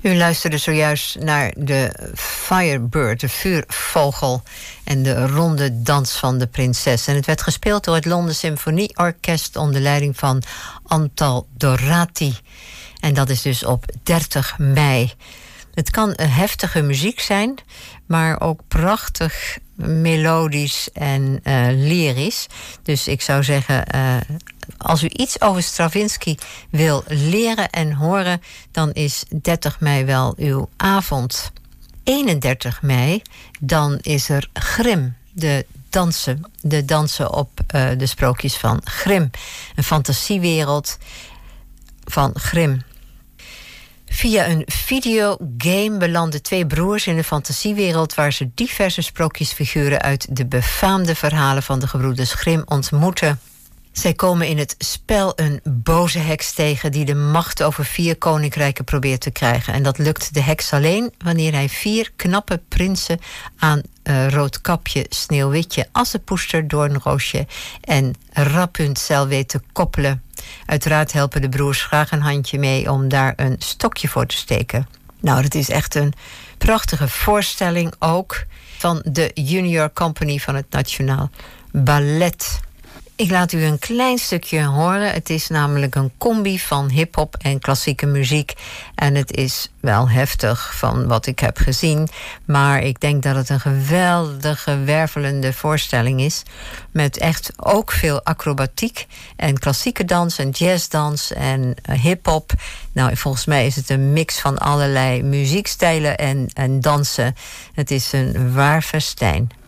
U luisterde zojuist naar de Firebird, de vuurvogel, en de ronde dans van de prinses. En het werd gespeeld door het Londen Symfonieorkest onder leiding van Antal Dorati. En dat is dus op 30 mei. Het kan heftige muziek zijn, maar ook prachtig melodisch en lyrisch. Dus ik zou zeggen, als u iets over Stravinsky wil leren en horen, dan is 30 mei wel uw avond. 31 mei, dan is er Grimm, de dansen op de sprookjes van Grimm. Een fantasiewereld van Grimm. Via een videogame belanden twee broers in een fantasiewereld waar ze diverse sprookjesfiguren uit de befaamde verhalen van de gebroeders Grimm ontmoeten. Zij komen in het spel een boze heks tegen die de macht over 4 koninkrijken probeert te krijgen. En dat lukt de heks alleen wanneer hij 4 knappe prinsen aan Roodkapje, Sneeuwwitje, Assepoester, Doornroosje en Rapunzel weet te koppelen. Uiteraard helpen de broers graag een handje mee om daar een stokje voor te steken. Nou, dat is echt een prachtige voorstelling ook van de Junior Company van het Nationaal Ballet. Ik laat u een klein stukje horen. Het is namelijk een combi van hiphop en klassieke muziek. En het is wel heftig van wat ik heb gezien. Maar ik denk dat het een geweldige, wervelende voorstelling is. Met echt ook veel acrobatiek en klassieke dans en jazzdans en hiphop. Nou, volgens mij is het een mix van allerlei muziekstijlen en dansen. Het is een waar festijn.